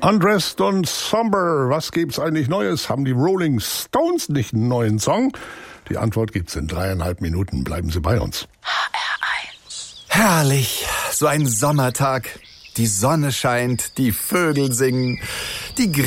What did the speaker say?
Undressed und Somber, was gibt's eigentlich Neues? Haben die Rolling Stones nicht einen neuen Song? Die Antwort gibt's in 3,5 Minuten. Bleiben Sie bei uns. HR1. Herrlich, so ein Sommertag. Die Sonne scheint, die Vögel singen, die